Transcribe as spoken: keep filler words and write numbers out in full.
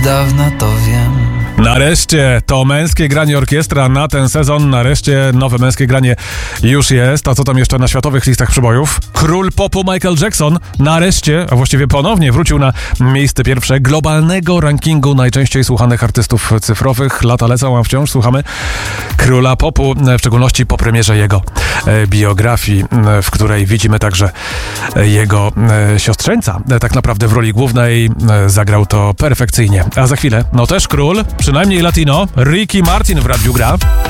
dawna to wiem. Nareszcie to męskie granie orkiestra na ten sezon. Nareszcie nowe męskie granie już jest. A co tam jeszcze na światowych listach przybojów? Król popu Michael Jackson nareszcie, a właściwie ponownie wrócił na miejsce pierwsze globalnego rankingu najczęściej słuchanych artystów cyfrowych. Lata lecą, a wciąż słuchamy króla popu, w szczególności po premierze jego biografii, w której widzimy także jego siostrzeńca. Tak naprawdę w roli głównej zagrał to perfekcyjnie. A za chwilę, no też król, przynajmniej latino, Ricky Martin w radiu gra.